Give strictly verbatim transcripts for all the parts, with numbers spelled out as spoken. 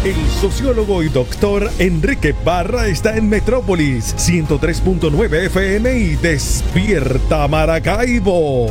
El sociólogo y doctor Enrique Parra está en Metrópolis ciento tres punto nueve F M y Despierta Maracaibo.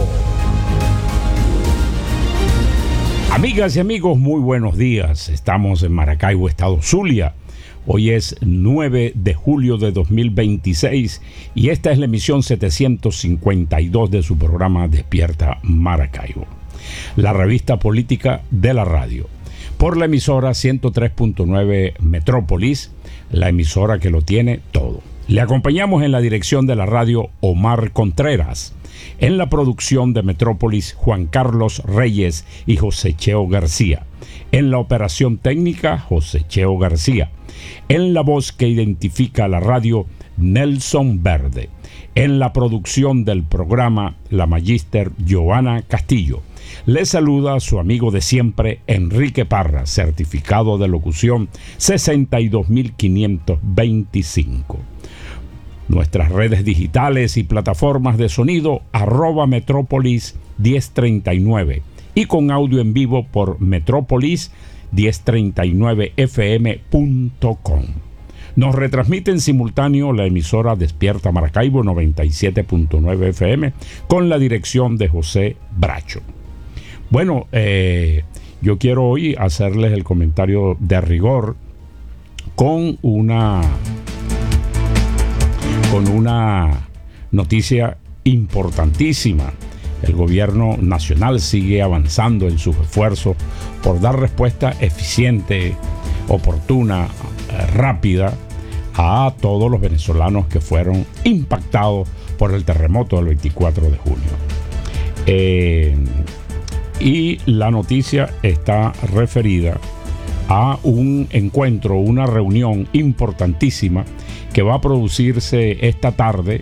Amigas y amigos, muy buenos días. Estamos en Maracaibo, Estado Zulia. Hoy es nueve de julio de dos mil veintiséis y esta es la emisión setecientos cincuenta y dos de su programa Despierta Maracaibo, la revista política de la radio, por la emisora ciento tres punto nueve Metrópolis, la emisora que lo tiene todo. Le acompañamos en la dirección de la radio Omar Contreras, en la producción de Metrópolis Juan Carlos Reyes y José Cheo García, en la operación técnica José Cheo García, en la voz que identifica a la radio Nelson Verde, en la producción del programa la magíster Joana Castillo. Le saluda su amigo de siempre, Enrique Parra, certificado de locución sesenta y dos mil quinientos veinticinco. Nuestras redes digitales y plataformas de sonido, arroba Metrópolis diez treinta y nueve y con audio en vivo por Metrópolis diez treinta y nueve F M punto com. Nos retransmite en simultáneo la emisora Despierta Maracaibo noventa y siete punto nueve F M con la dirección de José Bracho. Bueno, eh, yo quiero hoy hacerles el comentario de rigor con una, con una noticia importantísima. El gobierno nacional sigue avanzando en sus esfuerzos por dar respuesta eficiente, oportuna, rápida a todos los venezolanos que fueron impactados por el terremoto del veinticuatro de junio. Eh, y la noticia está referida a un encuentro, una reunión importantísima que va a producirse esta tarde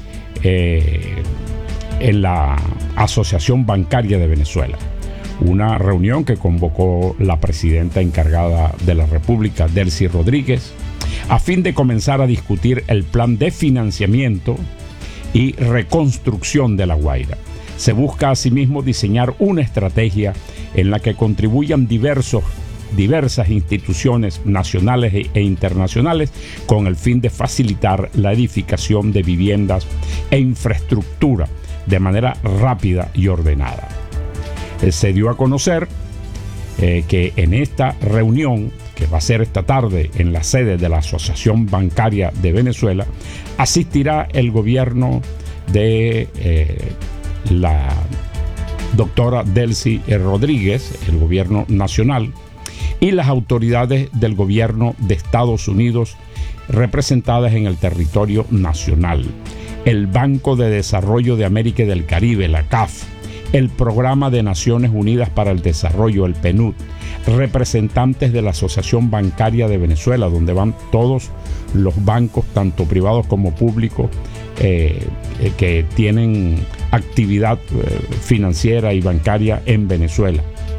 eh, en la Asociación Bancaria de Venezuela. Una reunión que convocó la presidenta encargada de la República, Delcy Rodríguez, a fin de comenzar a discutir el plan de financiamiento y reconstrucción de La Guaira. Se busca asimismo diseñar una estrategia en la que contribuyan diversos, diversas instituciones nacionales e internacionales con el fin de facilitar la edificación de viviendas e infraestructura de manera rápida y ordenada. Se dio a conocer eh, que en esta reunión, que va a ser esta tarde en la sede de la Asociación Bancaria de Venezuela, asistirá el gobierno de eh, la doctora Delcy Rodríguez, el gobierno nacional, y las autoridades del gobierno de Estados Unidos representadas en el territorio nacional, el Banco de Desarrollo de América y del Caribe, la C A F, el Programa de Naciones Unidas para el Desarrollo, el P N U D, representantes de la Asociación Bancaria de Venezuela, donde van todos los bancos, tanto privados como públicos, eh, eh, que tienen actividad eh, financiera y bancaria en Venezuela.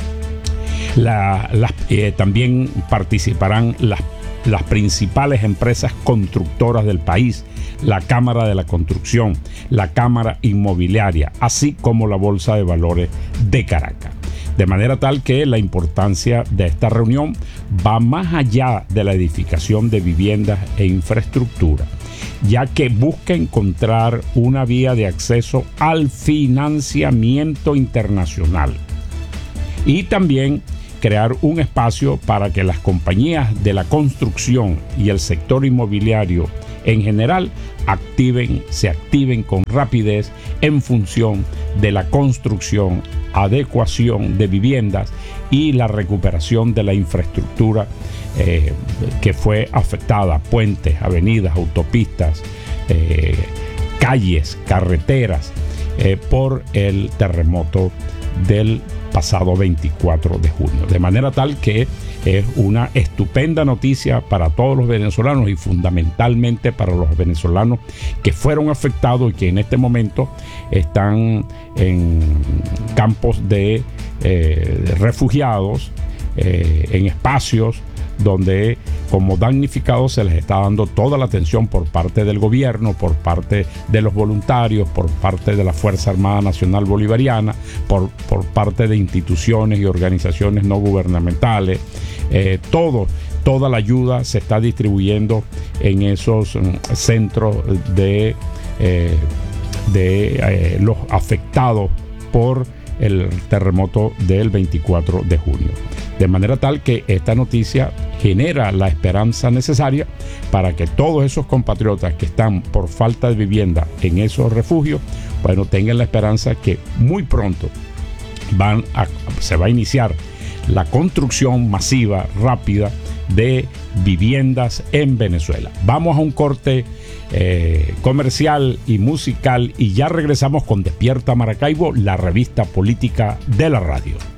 La, las, eh, también participarán las, las principales empresas constructoras del país, la Cámara de la Construcción, la Cámara Inmobiliaria, así como la Bolsa de Valores de Caracas. De manera tal que la importancia de esta reunión va más allá de la edificación de viviendas e infraestructura, ya que busca encontrar una vía de acceso al financiamiento internacional y también crear un espacio para que las compañías de la construcción y el sector inmobiliario en general activen, se activen con rapidez en función de la construcción, adecuación de viviendas y la recuperación de la infraestructura eh, que fue afectada, puentes, avenidas, autopistas, eh, calles, carreteras, eh, por el terremoto del pasado veinticuatro de junio. De manera tal que es una estupenda noticia para todos los venezolanos y fundamentalmente para los venezolanos que fueron afectados y que en este momento están en campos de eh, refugiados, eh, en espacios donde como damnificados se les está dando toda la atención por parte del gobierno, por parte de los voluntarios, por parte de la Fuerza Armada Nacional Bolivariana, por, por parte de instituciones y organizaciones no gubernamentales, eh, todo toda la ayuda se está distribuyendo en esos um, centros de, eh, de eh, los afectados por el terremoto del veinticuatro de junio. De manera tal que esta noticia genera la esperanza necesaria para que todos esos compatriotas que están por falta de vivienda en esos refugios, bueno, tengan la esperanza que muy pronto van a, se va a iniciar la construcción masiva, rápida, de viviendas en Venezuela. Vamos a un corte eh, comercial y musical y ya regresamos con Despierta Maracaibo, la revista política de la radio.